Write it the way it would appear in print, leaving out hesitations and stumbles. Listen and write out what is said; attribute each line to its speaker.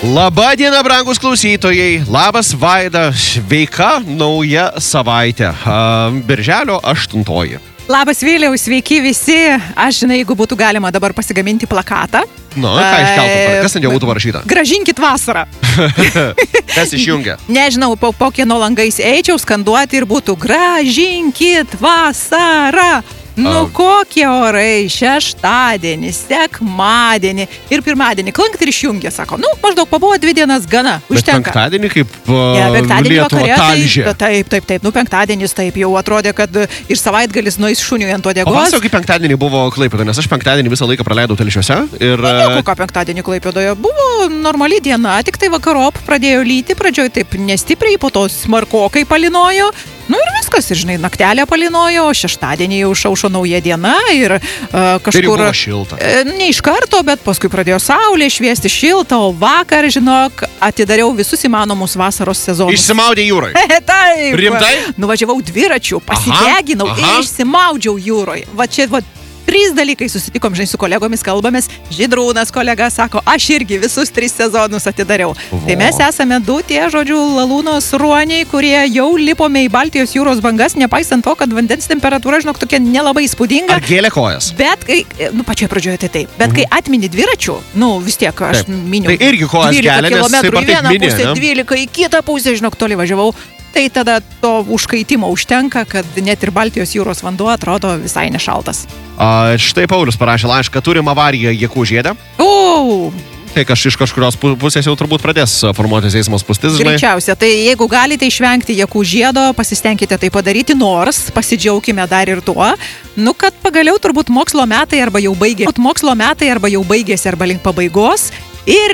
Speaker 1: Labą dieną, brangus klausytojai. Labas, Vaida. Sveika nauja savaitė. Birželio 8.
Speaker 2: Labas, Viliau, sveiki visi. Aš žinai, jeigu būtų galima dabar pasigaminti plakatą.
Speaker 1: Nu, ką iškeltų? Kas ten jau būtų parašyta?
Speaker 2: Gražinkit vasarą.
Speaker 1: Kas išjungia?
Speaker 2: Nežinau, po kieno langais eičiau skanduoti ir būtų gražinkit vasarą. Nu, kokie orai, šeštadienį, sekmadienį ir pirmadienį. Klankt ir išjungia, sako, maždaug pabuvo 2 dienas gana, užtenka.
Speaker 1: Bet penktadienį kaip
Speaker 2: penktadienį
Speaker 1: Lietuva talžė.
Speaker 2: Taip. Penktadienis taip jau atrodė, kad ir savaitgalis nueis šuniui ant uodegos.
Speaker 1: O pasako, kaip penktadienį buvo Klaipėdoje, nes aš penktadienį visą laiką praleidau Telšiuose. Ir...
Speaker 2: Nieko, ką penktadienį Klaipėdoje buvo normali diena, tik tai vakarop pradėjo lyti, pradžioj taip nestipriai, po to smarkokai palinojo. Nu ir viskas, ir žinai, naktelė palinojo, šeštadienį jau šaušo nauja diena ir kažkur...
Speaker 1: Ir jau buvo šilta.
Speaker 2: Ne iš karto, bet paskui pradėjo saulė šviesti, šilta, o vakar, žinok, atidariau visus įmanomus vasaros sezonus.
Speaker 1: Išsimaudė jūrai.
Speaker 2: Taip.
Speaker 1: Rimtai?
Speaker 2: Nuvažiavau dviračiu, pasideginau ir išsimaudžiau jūroje. Va čia, 3 dalykai susitikom, žinai, su kolegomis kalbamės. Žydrūnas kolega sako, aš irgi visus 3 sezonus atidariau. Tai mes esame 2 tie, žodžiu, lalūnos ruoniai, kurie jau lipome į Baltijos jūros bangas, nepaisant to, kad vandens temperatūra, žinok, tokia nelabai įspūdinga.
Speaker 1: Ar gėlė kojas?
Speaker 2: Bet kai, pačioje pradžioje tai taip, bet kai atmini dviračių, vis tiek aš miniu.
Speaker 1: Tai irgi kojas gėlė, nes taip ar taip minė,
Speaker 2: 12 į kitą pusę, žinok, toli važiavau. Tai tada to užkaitimo užtenka, kad net ir Baltijos jūros vanduo atrodo visai nešaltas.
Speaker 1: Štai Paulius parašė laišką, turim avariją Jakūžiede. Tai iš kažkurios pusės jau turbūt pradės formuotis eismo spūstis, žinai.
Speaker 2: Greičiausia, tai jeigu galite išvengti Jakūžiedo, pasistengkite tai padaryti, nors pasidžiaukime dar ir tuo, kad pagaliau turbūt mokslo metai arba jau baigėsi arba link pabaigos ir